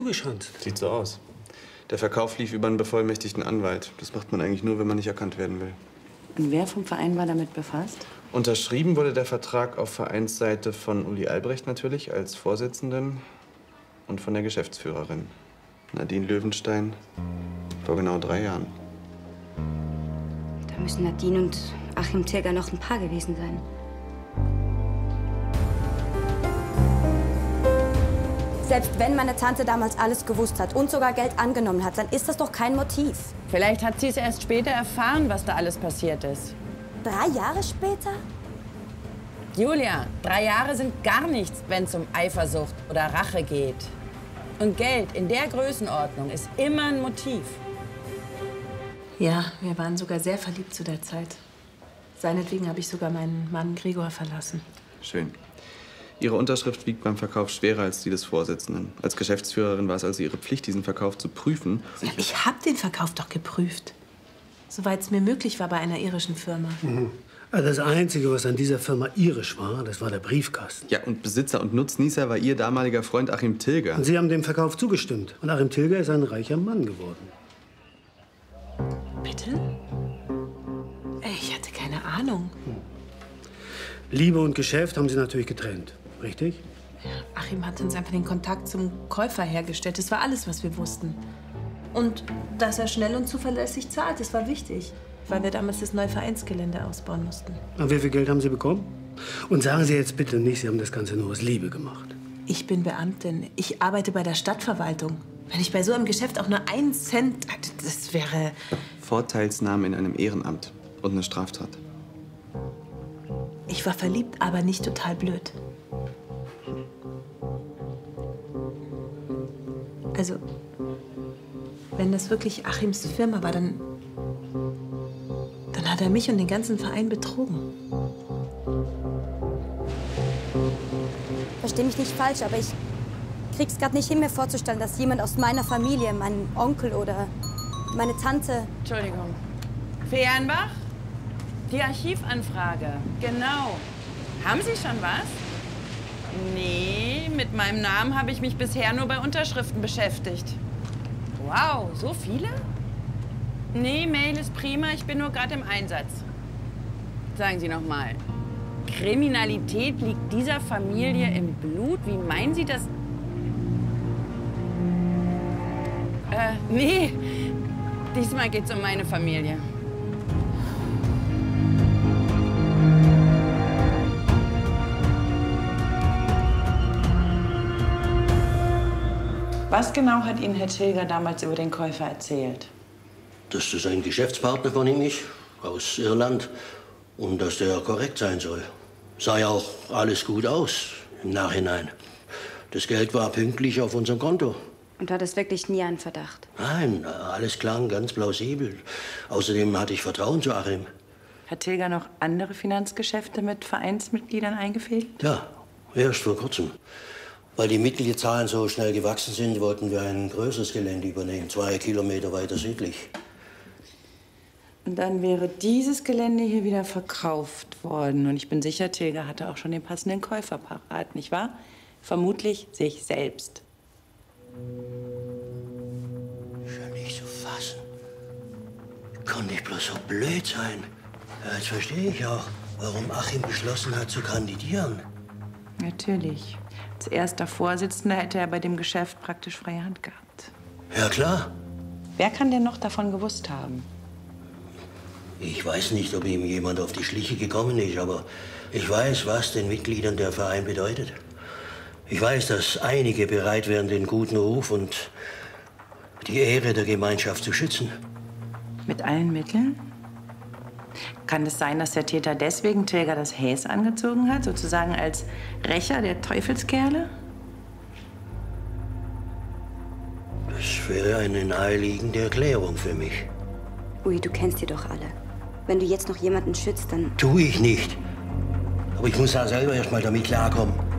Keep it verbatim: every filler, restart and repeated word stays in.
zugeschanzt. Sieht so aus. Der Verkauf lief über einen bevollmächtigten Anwalt. Das macht man eigentlich nur, wenn man nicht erkannt werden will. Und wer vom Verein war damit befasst? Unterschrieben wurde der Vertrag auf Vereinsseite von Uli Albrecht natürlich als Vorsitzenden und von der Geschäftsführerin, Nadine Löwenstein, vor genau drei Jahren. Da müssen Nadine und Achim Tilger noch ein Paar gewesen sein. Selbst wenn meine Tante damals alles gewusst hat und sogar Geld angenommen hat, dann ist das doch kein Motiv. Vielleicht hat sie es erst später erfahren, was da alles passiert ist. Drei Jahre später? Julia, drei Jahre sind gar nichts, wenn es um Eifersucht oder Rache geht. Und Geld in der Größenordnung ist immer ein Motiv. Ja, wir waren sogar sehr verliebt zu der Zeit. Seinetwegen habe ich sogar meinen Mann Gregor verlassen. Schön. Ihre Unterschrift wiegt beim Verkauf schwerer als die des Vorsitzenden. Als Geschäftsführerin war es also Ihre Pflicht, diesen Verkauf zu prüfen. Ja, ich habe den Verkauf doch geprüft. Soweit es mir möglich war bei einer irischen Firma. Mhm. Also das Einzige, was an dieser Firma irisch war, das war der Briefkasten. Ja, und Besitzer und Nutznießer war Ihr damaliger Freund Achim Tilger. Und Sie haben dem Verkauf zugestimmt. Und Achim Tilger ist ein reicher Mann geworden. Bitte? Ich hatte keine Ahnung. Hm. Liebe und Geschäft haben Sie natürlich getrennt. Richtig? Ja, Achim hat uns einfach den Kontakt zum Käufer hergestellt. Das war alles, was wir wussten. Und dass er schnell und zuverlässig zahlt, das war wichtig. Weil wir damals das neue Vereinsgelände ausbauen mussten. Und wie viel Geld haben Sie bekommen? Und sagen Sie jetzt bitte nicht, Sie haben das Ganze nur aus Liebe gemacht. Ich bin Beamtin. Ich arbeite bei der Stadtverwaltung. Wenn ich bei so einem Geschäft auch nur einen Cent... Das wäre... Vorteilsnahme in einem Ehrenamt und eine Straftat. Ich war verliebt, aber nicht total blöd. Also, wenn das wirklich Achims Firma war, dann, dann hat er mich und den ganzen Verein betrogen. Versteh mich nicht falsch, aber ich krieg's gerade nicht hin, mir vorzustellen, dass jemand aus meiner Familie, mein Onkel oder meine Tante... Entschuldigung. Fehrenbach? Die Archivanfrage. Genau. Haben Sie schon was? Nee, mit meinem Namen habe ich mich bisher nur bei Unterschriften beschäftigt. Wow, so viele? Nee, Mail ist prima, ich bin nur gerade im Einsatz. Sagen Sie noch mal, Kriminalität liegt dieser Familie im Blut? Wie meinen Sie das? Äh, nee, diesmal geht's um meine Familie. Was genau hat Ihnen Herr Tilger damals über den Käufer erzählt? Dass das ein Geschäftspartner von ihm ist, aus Irland, und dass der korrekt sein soll. Sah ja auch alles gut aus im Nachhinein. Das Geld war pünktlich auf unserem Konto. Und du hattest wirklich nie einen Verdacht? Nein, alles klang ganz plausibel. Außerdem hatte ich Vertrauen zu Achim. Hat Tilger noch andere Finanzgeschäfte mit Vereinsmitgliedern eingefädelt? Ja, erst vor kurzem. Weil die Mitgliederzahlen so schnell gewachsen sind, wollten wir ein größeres Gelände übernehmen, zwei Kilometer weiter südlich. Und dann wäre dieses Gelände hier wieder verkauft worden. Und ich bin sicher, Tilger hatte auch schon den passenden Käufer parat, nicht wahr? Vermutlich sich selbst. Schon nicht zu fassen. Konnte ich bloß so blöd sein? Ja, jetzt verstehe ich auch, warum Achim beschlossen hat zu kandidieren. Natürlich. Als erster Vorsitzender hätte er bei dem Geschäft praktisch freie Hand gehabt. Ja, klar. Wer kann denn noch davon gewusst haben? Ich weiß nicht, ob ihm jemand auf die Schliche gekommen ist, aber ich weiß, was den Mitgliedern der Verein bedeutet. Ich weiß, dass einige bereit wären, den guten Ruf und die Ehre der Gemeinschaft zu schützen. Mit allen Mitteln? Kann es sein, dass der Täter deswegen Tilger das Häs angezogen hat, sozusagen als Rächer der Teufelskerle? Das wäre eine naheliegende Erklärung für mich. Ui, du kennst die doch alle. Wenn du jetzt noch jemanden schützt, dann... Tu ich nicht. Aber ich muss da selber erst mal damit klarkommen.